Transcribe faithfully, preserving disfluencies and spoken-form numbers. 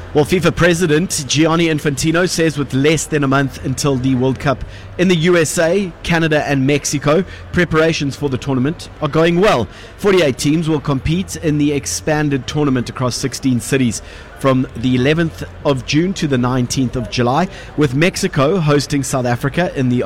Well, FIFA President Gianni Infantino says with less than a month until the World Cup in the U S A, Canada and Mexico, preparations for the tournament are going well. forty-eight teams will compete in the expanded tournament across sixteen cities from the eleventh of June to the nineteenth of July, with Mexico hosting South Africa in the